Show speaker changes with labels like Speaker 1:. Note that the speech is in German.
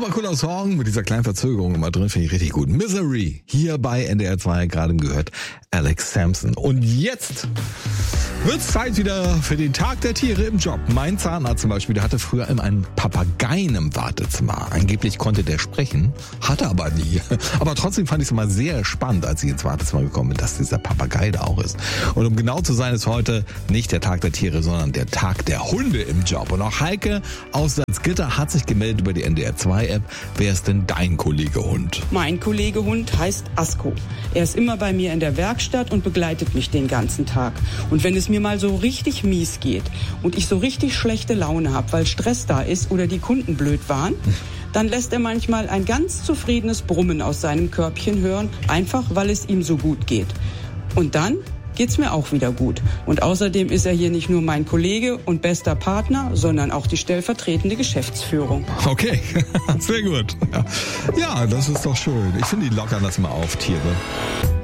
Speaker 1: super cooler Song mit dieser kleinen Verzögerung immer drin, finde ich richtig gut. Misery, hier bei NDR 2, gerade gehört Alex Sampson. Und jetzt wird's Zeit wieder für den Tag der Tiere im Job. Mein Zahnarzt zum Beispiel, der hatte früher immer einen Papageien im Wartezimmer. Angeblich konnte der sprechen, hatte aber nie. Aber trotzdem fand ich es immer sehr spannend, als ich ins Wartezimmer gekommen bin, dass dieser Papagei da auch ist. Und um genau zu sein, ist heute nicht der Tag der Tiere, sondern der Tag der Hunde im Job. Und auch Heike aus Salzgitter hat sich gemeldet über die NDR 2 App. Wer ist denn dein Kollege Hund?
Speaker 2: Mein Kollege Hund heißt Asko. Er ist immer bei mir in der Werkstatt und begleitet mich den ganzen Tag. Und wenn es mir mal so richtig mies geht und ich so richtig schlechte Laune habe, weil Stress da ist oder die Kunden blöd waren, dann lässt er manchmal ein ganz zufriedenes Brummen aus seinem Körbchen hören, einfach weil es ihm so gut geht. Und dann geht's mir auch wieder gut. Und außerdem ist er hier nicht nur mein Kollege und bester Partner, sondern auch die stellvertretende Geschäftsführung.
Speaker 1: Okay, sehr gut. Ja, das ist doch schön. Ich finde, die lockern das mal auf, Tiere.